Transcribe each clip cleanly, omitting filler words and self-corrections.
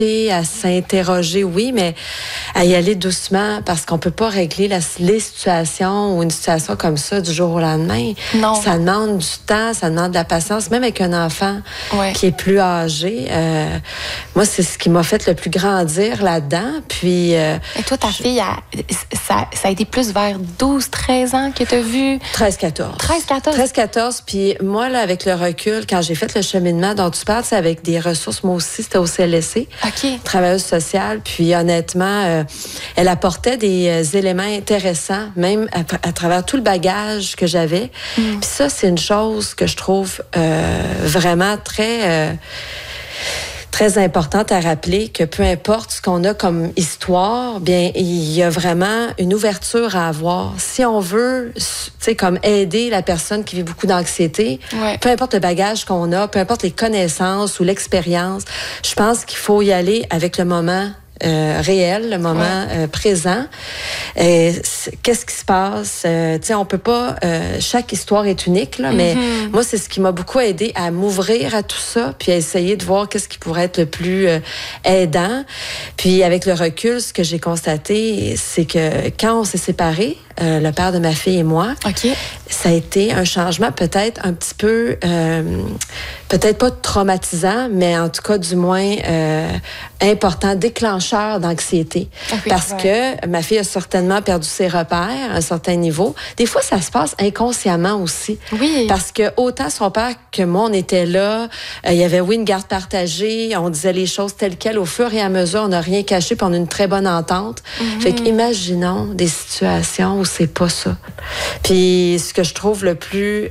à s'interroger, oui, mais à y aller doucement parce qu'on peut pas régler les situations ou une situation comme ça du jour au lendemain. Non. Ça demande du temps, ça demande de la patience, même avec un enfant qui est plus âgé. Moi, c'est ce qui m'a fait le plus grandir là-dedans. Puis, et toi, ta fille, ça a été plus vers 12-13 ans que tu as vu? 13-14. 13-14? 13-14. Puis moi, là, avec le recul, quand j'ai fait le cheminement dont tu parles, c'est avec des ressources. Moi aussi, c'était au CLSC. OK. Travailleuse sociale. Puis honnêtement, elle apportait des éléments intéressants, même à travers tout le bagage que j'avais. Puis ça, c'est une chose que je trouve vraiment très importante à rappeler, que peu importe ce qu'on a comme histoire, bien, il y a vraiment une ouverture à avoir. Si on veut, tu sais, comme aider la personne qui vit beaucoup d'anxiété, peu importe le bagage qu'on a, peu importe les connaissances ou l'expérience, je pense qu'il faut y aller avec le moment réel, le moment présent. Qu'est-ce qui se passe? Tu sais, on peut pas... chaque histoire est unique, là, mais moi, c'est ce qui m'a beaucoup aidé à m'ouvrir à tout ça, puis à essayer de voir qu'est-ce qui pourrait être le plus aidant. Puis avec le recul, ce que j'ai constaté, c'est que quand on s'est séparés, le père de ma fille et moi, ça a été un changement peut-être un petit peu... peut-être pas traumatisant, mais en tout cas, du moins important, déclencheur d'anxiété. Parce que ma fille a certainement perdu ses repères à un certain niveau. Des fois, ça se passe inconsciemment aussi. Oui. Parce que autant son père que moi, on était là, il y avait, une garde partagée, on disait les choses telles quelles. Au fur et à mesure, on n'a rien caché, puis on a une très bonne entente. Fait qu'imaginons des situations où c'est pas ça. Puis ce que je trouve le plus...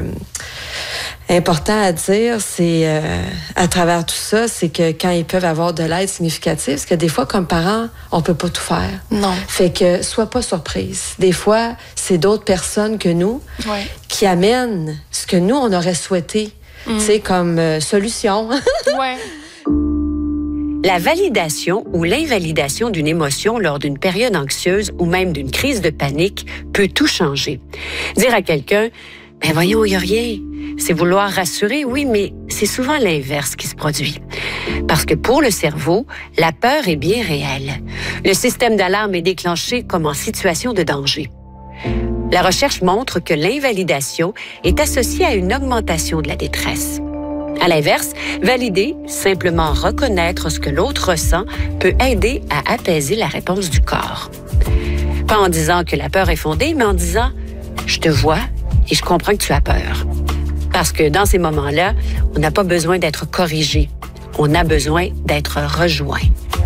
important à dire, c'est à travers tout ça, c'est que quand ils peuvent avoir de l'aide significative, parce que des fois, comme parents, on peut pas tout faire. Non. Fait que sois pas surprise. Des fois, c'est d'autres personnes que nous qui amènent ce que nous, on aurait souhaité, tu sais, comme solution. La validation ou l'invalidation d'une émotion lors d'une période anxieuse ou même d'une crise de panique peut tout changer. Dire à quelqu'un « Ben voyons, il n'y a rien », c'est vouloir rassurer, oui, mais c'est souvent l'inverse qui se produit. Parce que pour le cerveau, la peur est bien réelle. Le système d'alarme est déclenché comme en situation de danger. La recherche montre que l'invalidation est associée à une augmentation de la détresse. À l'inverse, valider, simplement reconnaître ce que l'autre ressent, peut aider à apaiser la réponse du corps. Pas en disant que la peur est fondée, mais en disant « Je te vois et je comprends que tu as peur ». Parce que dans ces moments-là, on n'a pas besoin d'être corrigé. On a besoin d'être rejoint.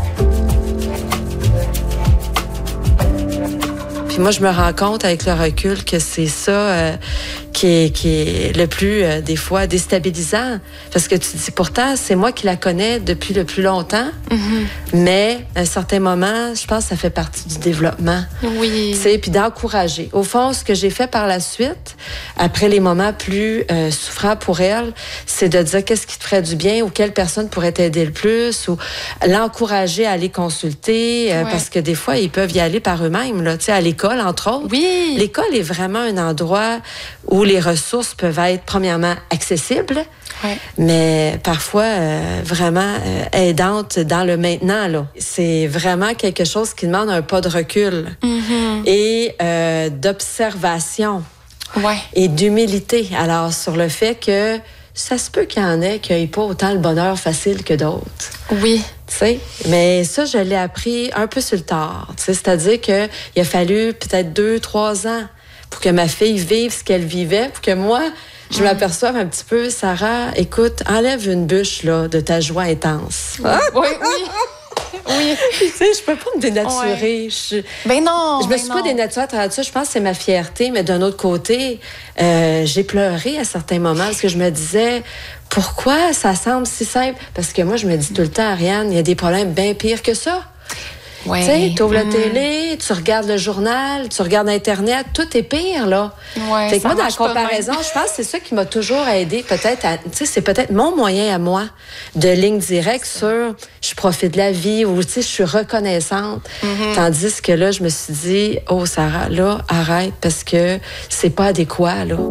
Puis moi, je me rends compte avec le recul que c'est ça qui est le plus, des fois, déstabilisant. Parce que tu dis, pourtant, c'est moi qui la connais depuis le plus longtemps. Mais à un certain moment, je pense que ça fait partie du développement. Oui. Tu sais, puis d'encourager. Au fond, ce que j'ai fait par la suite, après les moments plus souffrants pour elle, c'est de dire qu'est-ce qui te ferait du bien ou quelle personne pourrait t'aider le plus ou l'encourager à aller consulter parce que des fois, ils peuvent y aller par eux-mêmes, là, tu sais, à l'école, entre autres. Oui. L'école est vraiment un endroit où les ressources peuvent être, premièrement, accessibles, mais parfois vraiment aidantes dans le maintenant, là. C'est vraiment quelque chose qui demande un pas de recul et d'observation et d'humilité. Alors, sur le fait que ça se peut qu'il y en ait qui n'aient pas autant le bonheur facile que d'autres. Oui. Tu sais, mais ça, je l'ai appris un peu sur le tard. Tu sais, c'est-à-dire qu'il a fallu peut-être 2-3 ans pour que ma fille vive ce qu'elle vivait, pour que moi, je m'aperçoive un petit peu, Sarah, écoute, enlève une bûche là, de ta joie intense. Oui. Tu sais, je peux pas me dénaturer. Ben non. Je me suis pas dénaturée à travers ça. Je pense que c'est ma fierté, mais d'un autre côté, j'ai pleuré à certains moments parce que je me disais, pourquoi ça semble si simple? Parce que moi, je me dis tout le temps, Ariane, il y a des problèmes bien pires que ça. Tu sais, tu ouvres la télé, tu regardes le journal, tu regardes Internet, tout est pire, là. Fait que moi, dans la comparaison, je pense que c'est ça qui m'a toujours aidé, peut-être, tu sais, c'est peut-être mon moyen à moi de ligne directe sur je profite de la vie ou, tu sais, je suis reconnaissante. Tandis que là, je me suis dit, oh, Sarah, là, arrête parce que c'est pas adéquat, là.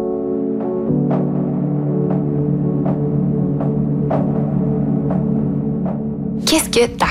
Qu'est-ce que ta